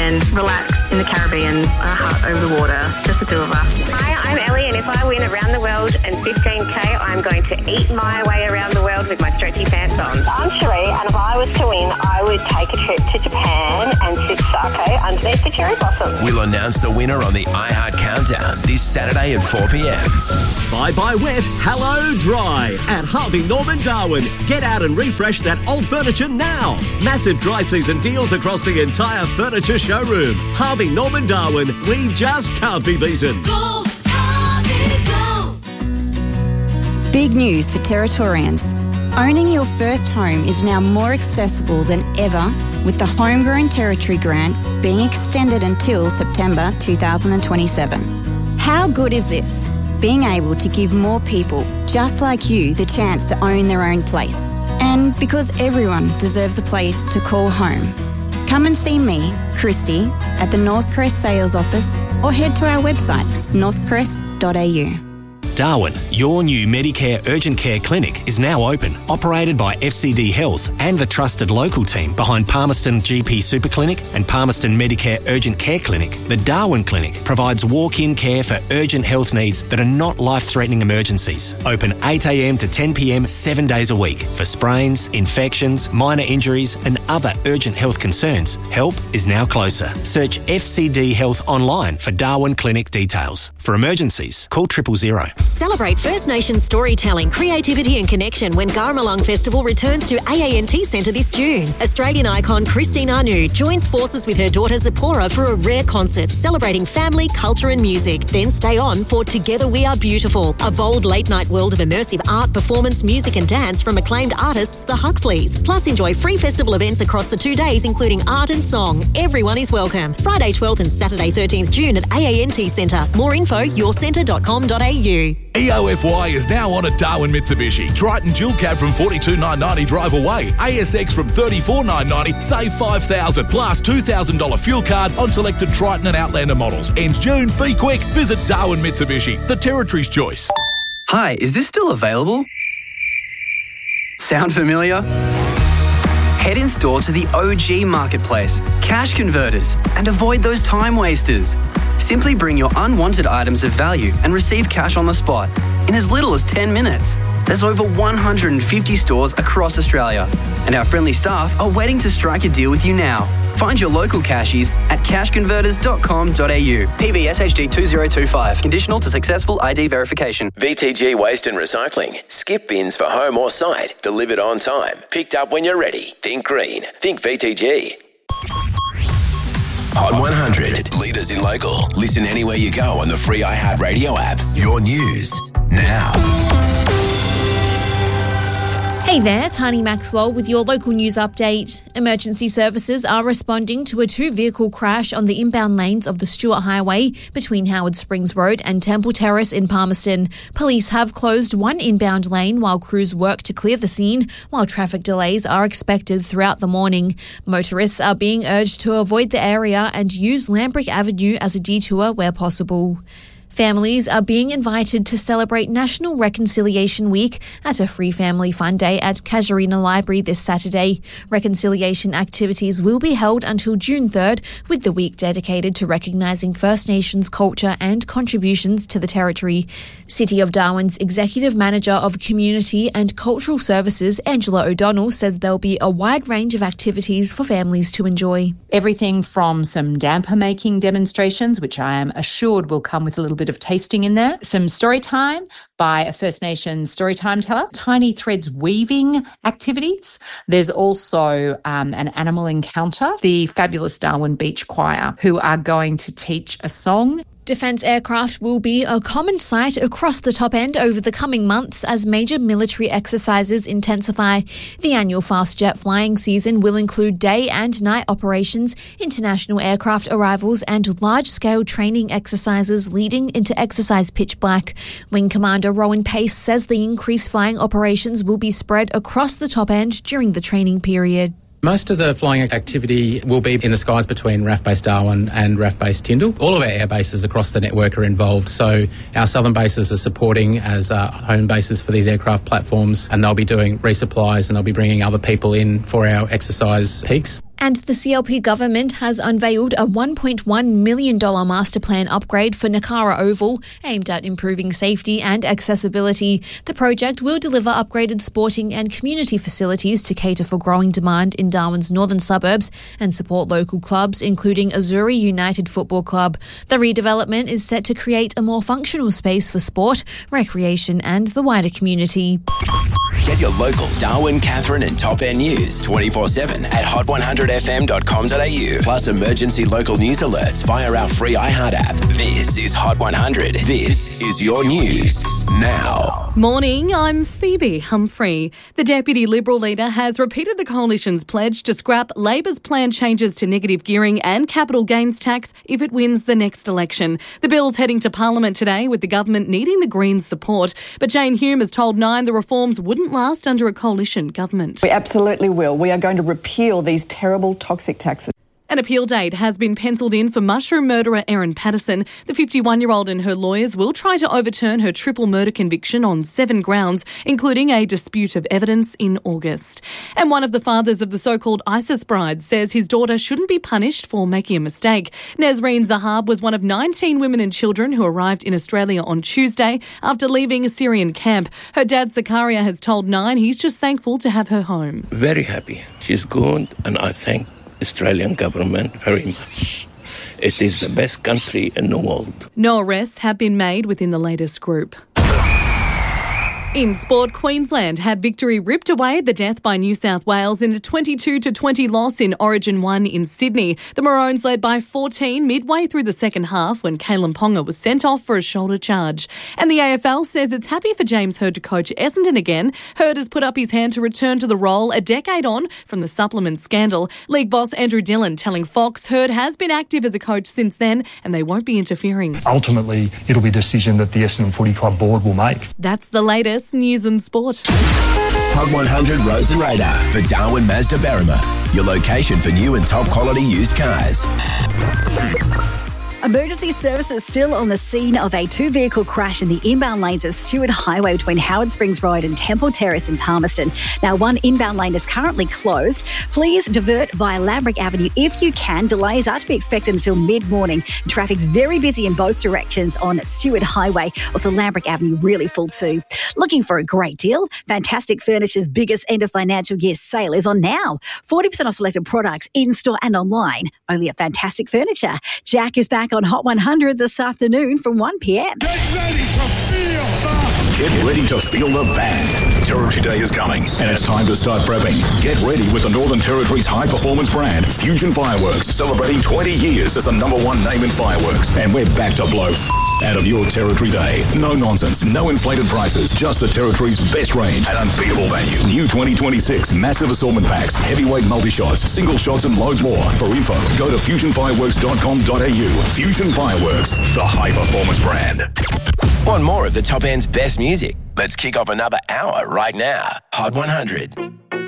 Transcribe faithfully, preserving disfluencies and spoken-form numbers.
and relax in the Caribbean, a hut over the water, just the two of us. Hi, I'm Ellie, and if I win around the world and fifteen K, I'm going to eat my way around the world with my stretchy pants on. I'm Cherie, and if I was to win, I would take a trip to Japan and sip sake underneath the cherry blossom. We'll announce the winner on the iHeart Countdown this Saturday at four p.m. Bye-bye wet, hello dry at Harvey Norman Darwin. Get out and refresh that old furniture now. Massive dry season deals across the entire furniture showroom. Harvey Norman Darwin, we just can't be beaten. Go, Harvey, go. Big news for Territorians. Owning your first home is now more accessible than ever with the Homegrown Territory Grant being extended until September two thousand twenty-seven. How good is this? Being able to give more people just like you the chance to own their own place. And because everyone deserves a place to call home. Come and see me, Christy, at the Northcrest Sales Office or head to our website, northcrest dot a u. Darwin, your new Medicare Urgent Care Clinic is now open, operated by F C D Health and the trusted local team behind Palmerston G P Super Clinic and Palmerston Medicare Urgent Care Clinic. The Darwin Clinic provides walk-in care for urgent health needs that are not life-threatening emergencies. Open eight a.m. to ten p.m. seven days a week. For sprains, infections, minor injuries and other urgent health concerns, help is now closer. Search F C D Health online for Darwin Clinic details. For emergencies, call triple zero. Celebrate First Nations storytelling, creativity and connection when Garmalung Festival returns to A A N T Centre this June. Australian icon Christine Anu joins forces with her daughter Zipporah for a rare concert celebrating family, culture and music. Then stay on for Together We Are Beautiful, a bold late-night world of immersive art, performance, music and dance from acclaimed artists The Huxleys. Plus enjoy free festival events across the two days including art and song. Everyone is welcome. Friday twelfth and Saturday thirteenth June at A A N T Centre. More info your centre dot com dot a u. E O F Y is now on at Darwin Mitsubishi. Triton Dual Cab from forty-two thousand nine hundred ninety drive away. A S X from thirty-four thousand nine hundred ninety, save five thousand dollars plus two thousand dollars fuel card on selected Triton and Outlander models. Ends June. Be quick. Visit Darwin Mitsubishi, the Territory's choice. Hi, is this still available? Sound familiar? Head in store to the O G Marketplace, Cash Converters, and avoid those time wasters. Simply bring your unwanted items of value and receive cash on the spot in as little as ten minutes. There's over one hundred fifty stores across Australia, and our friendly staff are waiting to strike a deal with you now. Find your local cashies at cash converters dot com dot a u. P B S H D two zero two five. Conditional to successful I D verification. V T G Waste and Recycling. Skip bins for home or site. Delivered on time. Picked up when you're ready. Think green. Think V T G. Hot one hundred. Leaders in local. Listen anywhere you go on the free iHeart Radio app. Your news now. Hey there, Tiny Maxwell with your local news update. Emergency services are responding to a two-vehicle crash on the inbound lanes of the Stewart Highway between Howard Springs Road and Temple Terrace in Palmerston. Police have closed one inbound lane while crews work to clear the scene, while traffic delays are expected throughout the morning. Motorists are being urged to avoid the area and use Lambrick Avenue as a detour where possible. Families are being invited to celebrate National Reconciliation Week at a free family fun day at Casuarina Library this Saturday. Reconciliation activities will be held until June third, with the week dedicated to recognising First Nations culture and contributions to the Territory. City of Darwin's Executive Manager of Community and Cultural Services, Angela O'Donnell, says there'll be a wide range of activities for families to enjoy. Everything from some damper making demonstrations, which I am assured will come with a little bit of tasting in there, some story time by a First Nations storytime teller, tiny threads weaving activities. There's also um, an animal encounter, the fabulous Darwin Beach Choir, who are going to teach a song. Defence aircraft will be a common sight across the top end over the coming months as major military exercises intensify. The annual fast jet flying season will include day and night operations, international aircraft arrivals and large-scale training exercises leading into Exercise Pitch Black. Wing Commander Rowan Pace says the increased flying operations will be spread across the top end during the training period. Most of the flying activity will be in the skies between R A F Base Darwin and R A F Base Tyndall. All of our air bases across the network are involved, so our southern bases are supporting as uh, home bases for these aircraft platforms, and they'll be doing resupplies and they'll be bringing other people in for our exercise peaks. And the C L P government has unveiled a one point one million dollars master plan upgrade for Nakara Oval, aimed at improving safety and accessibility. The project will deliver upgraded sporting and community facilities to cater for growing demand in Darwin's northern suburbs and support local clubs, including Azuri United Football Club. The redevelopment is set to create a more functional space for sport, recreation and the wider community. Get your local Darwin, Catherine and Top End news twenty-four seven at hot one hundred f m dot com dot a u. Plus emergency local news alerts via our free iHeart app. This is Hot one hundred. This is your news now. Morning, I'm Phoebe Humphrey. The Deputy Liberal leader has repeated the Coalition's pledge to scrap Labor's planned changes to negative gearing and capital gains tax if it wins the next election. The bill's heading to Parliament today with the government needing the Greens' support. But Jane Hume has told Nine the reforms wouldn't last under a coalition government. We absolutely will. We are going to repeal these terrible toxic taxes. An appeal date has been pencilled in for mushroom murderer Erin Patterson. The fifty-one-year-old and her lawyers will try to overturn her triple murder conviction on seven grounds, including a dispute of evidence in August. And one of the fathers of the so-called ISIS brides says his daughter shouldn't be punished for making a mistake. Nezreen Zahab was one of nineteen women and children who arrived in Australia on Tuesday after leaving a Syrian camp. Her dad, Zakaria, has told Nine he's just thankful to have her home. Very happy. She's good, and I thank Australian government very much. It is the best country in the world. No arrests have been made within the latest group. In sport, Queensland had victory ripped away at the death by New South Wales in a twenty-two to twenty loss in Origin one in Sydney. The Maroons led by fourteen midway through the second half when Kalen Ponga was sent off for a shoulder charge. And the A F L says it's happy for James Hird to coach Essendon again. Hird has put up his hand to return to the role a decade on from the supplement scandal. League boss Andrew Dillon telling Fox Hird has been active as a coach since then and they won't be interfering. Ultimately, it'll be a decision that the Essendon Footy Club board will make. That's the latest news and sport. Hot one hundred Roads and Radar for Darwin Mazda Berrima, your location for new and top quality used cars. Emergency services still on the scene of a two-vehicle crash in the inbound lanes of Stewart Highway between Howard Springs Road and Temple Terrace in Palmerston. Now, one inbound lane is currently closed. Please divert via Lambrick Avenue if you can. Delays are to be expected until mid-morning. Traffic's very busy in both directions on Stewart Highway. Also, Lambrick Avenue really full too. Looking for a great deal? Fantastic Furniture's biggest end of financial year sale is on now. forty percent off selected products in-store and online. Only at Fantastic Furniture. Jack is back on Hot one hundred this afternoon from one p m. Get ready to feel the... Get ready to feel the bang. Territory Day is coming, and it's time to start prepping. Get ready with the Northern Territory's high-performance brand, Fusion Fireworks, celebrating twenty years as the number one name in fireworks. And we're back to blow f- out of your Territory Day. No nonsense, no inflated prices, just the Territory's best range at unbeatable value. New twenty twenty-six massive assortment packs, heavyweight multi-shots, single shots and loads more. For info, go to fusion fireworks dot com dot a u. Fusion Fireworks, the high-performance brand. Want more of the Top End's best music? Let's kick off another hour right now. Hot one hundred.